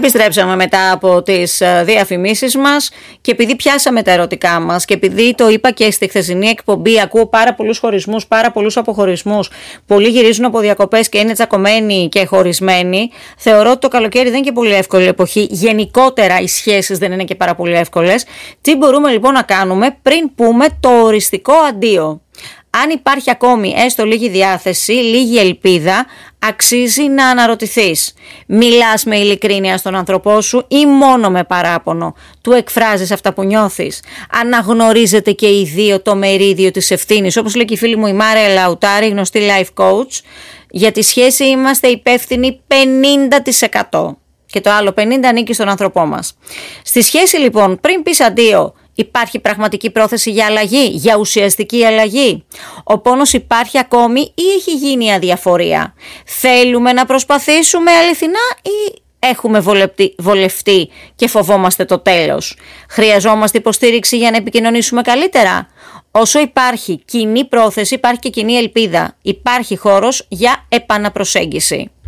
Επιστρέψαμε μετά από τις διαφημίσεις μας και επειδή πιάσαμε τα ερωτικά μας και επειδή το είπα και στη χθεσινή εκπομπή, ακούω πάρα πολλούς χωρισμούς, πάρα πολλούς αποχωρισμούς. Πολλοί γυρίζουν από διακοπές και είναι τσακωμένοι και χωρισμένοι. Θεωρώ ότι το καλοκαίρι δεν είναι και πολύ εύκολη εποχή. Γενικότερα οι σχέσεις δεν είναι και πάρα πολύ εύκολες. Τι μπορούμε λοιπόν να κάνουμε πριν πούμε το οριστικό αντίο? Αν υπάρχει ακόμη έστω λίγη διάθεση, λίγη ελπίδα, αξίζει να αναρωτηθείς. Μιλάς με ειλικρίνεια στον άνθρωπό σου ή μόνο με παράπονο? Του εκφράζεις αυτά που νιώθεις? Αναγνωρίζετε και οι δύο το μερίδιο της ευθύνης? Όπως λέει και η φίλη μου η Μάρια Λαουτάρη, γνωστή life coach, για τη σχέση είμαστε υπεύθυνοι 50%. Και το άλλο 50% ανήκει στον άνθρωπό μας. Στη σχέση λοιπόν, πριν πεις αντίο, υπάρχει πραγματική πρόθεση για αλλαγή, για ουσιαστική αλλαγή? Ο πόνος υπάρχει ακόμη ή έχει γίνει η αδιαφορία? Θέλουμε να προσπαθήσουμε αληθινά ή έχουμε βολευτεί και φοβόμαστε το τέλος? Χρειαζόμαστε υποστήριξη για να επικοινωνήσουμε καλύτερα? Όσο υπάρχει κοινή πρόθεση, υπάρχει και κοινή ελπίδα. Υπάρχει χώρος για επαναπροσέγγιση.